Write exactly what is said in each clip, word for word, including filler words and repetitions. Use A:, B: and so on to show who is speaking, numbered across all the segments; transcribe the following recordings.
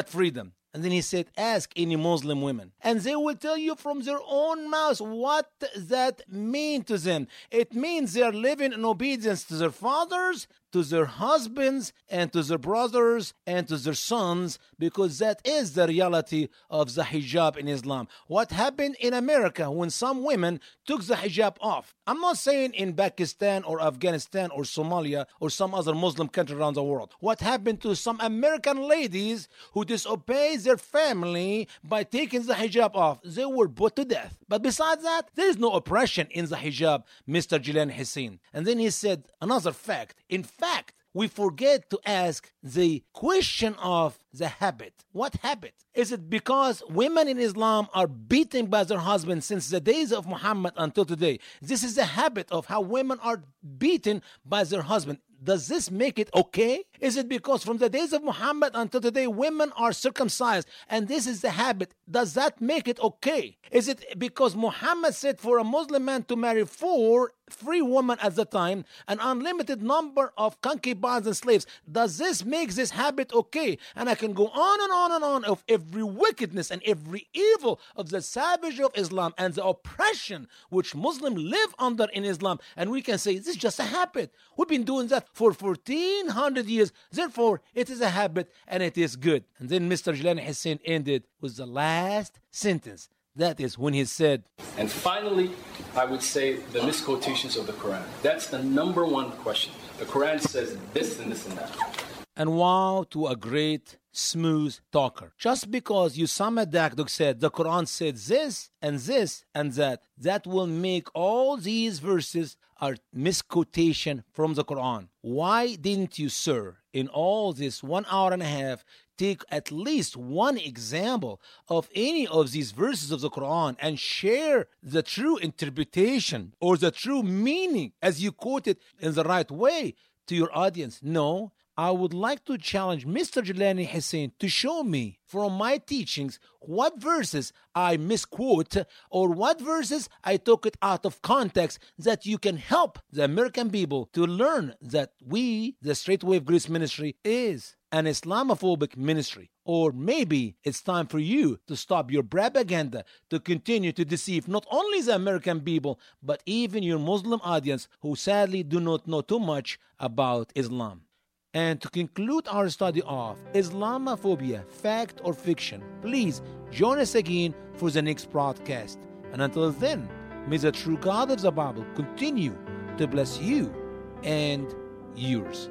A: freedom. And then he said, ask any Muslim women, and they will tell you from their own mouths what that means to them. It means they are living in obedience to their fathers, to their husbands, and to their brothers, and to their sons, because that is the reality of the hijab in Islam. What happened in America when some women took the hijab off? I'm not saying in Pakistan or Afghanistan or Somalia or some other Muslim country around the world. What happened to some American ladies who disobeyed their family by taking the hijab off? They were put to death. But besides that, there is no oppression in the hijab, Mister Jelani Hussein. And then he said another fact. In fact, we forget to ask the question of the habit. What habit? Is it because women in Islam are beaten by their husbands since the days of Muhammad until today? This is the habit of how women are beaten by their husband. Does this make it okay? Is it because from the days of Muhammad until today, women are circumcised and this is the habit? Does that make it okay? Is it because Muhammad said for a Muslim man to marry four free women at the time, an unlimited number of concubines and slaves? Does this make this habit okay? And I can go on and on and on of every wickedness and every evil of the savagery of Islam and the oppression which Muslims live under in Islam. And we can say this is just a habit. We've been doing that for fourteen hundred years. Therefore, it is a habit and it is good. And then Mister Jelani Hussein ended with the last sentence. That is when he said,
B: and finally, I would say the misquotations of the Quran. That's the number one question. The Quran says this and this and that.
A: And wow, to a great, smooth talker. Just because Usama Dakdok said the Quran said this and this and that, that will make all these verses are misquotation from the Quran. Why didn't you, sir, in all this one hour and a half, take at least one example of any of these verses of the Quran and share the true interpretation or the true meaning as you quote it in the right way to your audience? No. I would like to challenge Mister Jelani Hussein to show me from my teachings what verses I misquote or what verses I took it out of context, that you can help the American people to learn that we, the Straight Wave Grace Ministry, is an Islamophobic ministry. Or maybe it's time for you to stop your propaganda to continue to deceive not only the American people, but even your Muslim audience who sadly do not know too much about Islam. And to conclude our study of Islamophobia, fact or fiction, please join us again for the next broadcast. And until then, may the true God of the Bible continue to bless you and yours.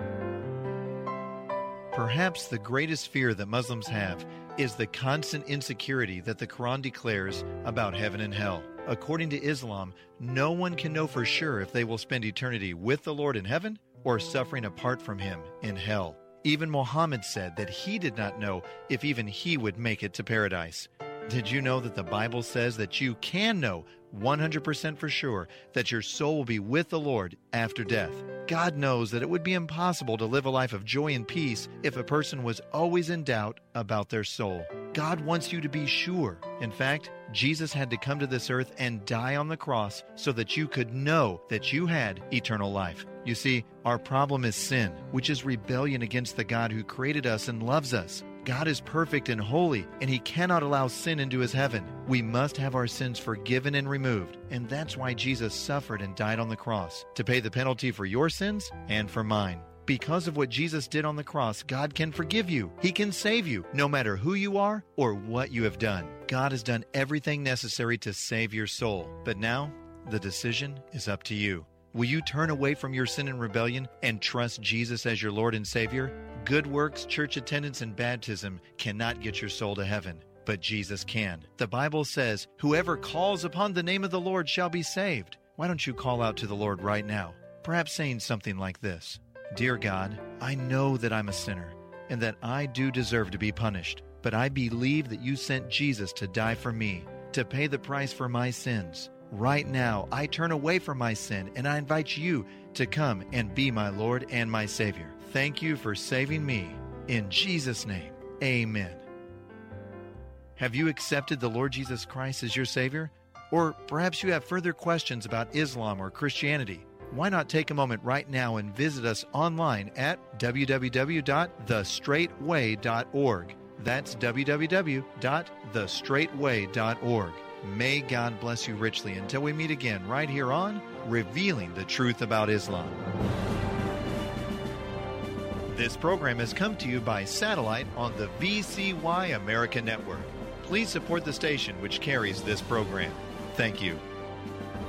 C: Perhaps the greatest fear that Muslims have is the constant insecurity that the Quran declares about heaven and hell. According to Islam, no one can know for sure if they will spend eternity with the Lord in heaven or suffering apart from him in hell. Even Muhammad said that he did not know if even he would make it to paradise. Did you know that the Bible says that you can know one hundred percent for sure that your soul will be with the Lord after death? God knows that it would be impossible to live a life of joy and peace if a person was always in doubt about their soul. God wants you to be sure. In fact, Jesus had to come to this earth and die on the cross so that you could know that you had eternal life. You see, our problem is sin, which is rebellion against the God who created us and loves us. God is perfect and holy, and He cannot allow sin into His heaven. We must have our sins forgiven and removed, and that's why Jesus suffered and died on the cross, to pay the penalty for your sins and for mine. Because of what Jesus did on the cross, God can forgive you. He can save you, no matter who you are or what you have done. God has done everything necessary to save your soul. But now, the decision is up to you. Will you turn away from your sin and rebellion and trust Jesus as your Lord and Savior? Good works, church attendance, and baptism cannot get your soul to heaven, but Jesus can. The Bible says, whoever calls upon the name of the Lord shall be saved. Why don't you call out to the Lord right now? Perhaps saying something like this: Dear God, I know that I'm a sinner and that I do deserve to be punished, but I believe that you sent Jesus to die for me, to pay the price for my sins. Right now, I turn away from my sin and I invite you to come and be my Lord and my Savior. Thank you for saving me. In Jesus' name, amen. Have you accepted the Lord Jesus Christ as your Savior? Or perhaps you have further questions about Islam or Christianity. Why not take a moment right now and visit us online at w w w dot the straight way dot org. That's w w w dot the straight way dot org. May God bless you richly until we meet again right here on Revealing the Truth About Islam. This program has come to you by satellite on the V C Y America Network. Please support the station which carries this program. Thank you.